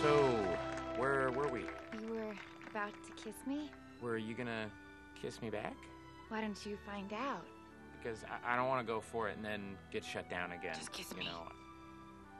So, where were we? You were about to kiss me? Were you gonna kiss me back? Why don't you find out? Because I don't want to go for it and then get shut down again. Just kiss you me. know?